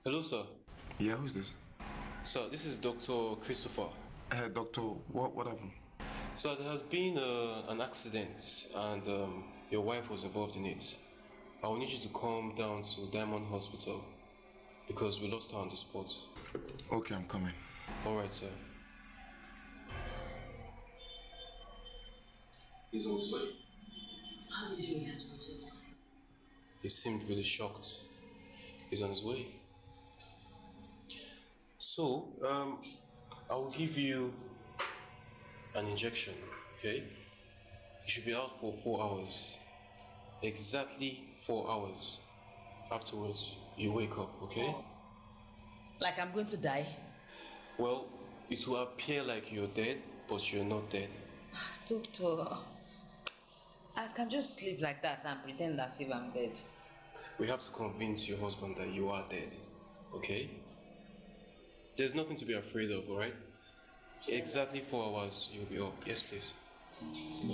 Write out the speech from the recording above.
Hello, sir. Yeah, who's this? Sir, this is Dr. Christopher. Doctor, what happened? Sir, there has been an accident and your wife was involved in it. I will need you to come down to Diamond Hospital because we lost her on the spot. Okay, I'm coming. Alright, sir. He's on his way. How did you react to it? He seemed really shocked. He's on his way. So, I will give you an injection, okay? You should be out for 4 hours. Exactly 4 hours. Afterwards, you wake up, okay? Like I'm going to die? Well, it will appear like you're dead, but you're not dead. Doctor, I can just sleep like that and pretend as if I'm dead. We have to convince your husband that you are dead, okay? There's nothing to be afraid of, alright? Exactly 4 hours, you'll be up. Yes, please.